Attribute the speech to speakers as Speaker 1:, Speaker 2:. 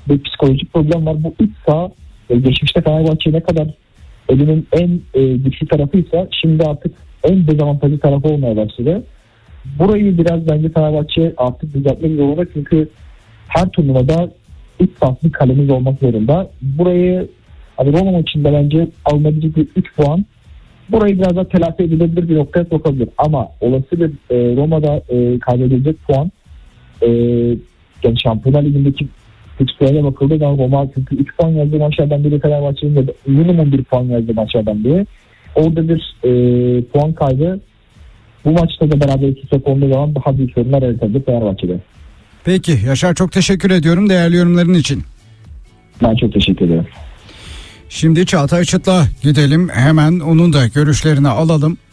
Speaker 1: bir psikolojik problem var. Bu iç saha geçmişte Fenerbahçe ne kadar elinin en güçlü tarafıysa şimdi artık en dezavantajlı tarafı olmaya başladı. Burayı biraz bence Fenerbahçe artık düzeltmek zorunda, çünkü her turnuvada iç sahası kalemiz olmak zorunda. Burayı Roma maçında bence alınabilecek bir 3 puan. Burayı biraz daha telafi edilebilir bir noktaya sokabilir. Ama olası bir Roma'da kaybedilecek puan yani Şampiyonlar Ligi'ndeki fikstürlerine bakıldığı zaman Roma çünkü 3 puan yazdığı maçlardan biri, Fenerbahçe'nin de minimum 1 puan yazdığı maçlardan biri. Orada bir puan kaybı bu maçta da beraber 2 olduğu zaman daha büyük sorunlar yaratabilir Fenerbahçe'de.
Speaker 2: Peki Yaşar, çok teşekkür ediyorum değerli yorumların için.
Speaker 1: Ben çok teşekkür ederim.
Speaker 2: Şimdi Çağatay Çıt'la gidelim, hemen onun da görüşlerini alalım.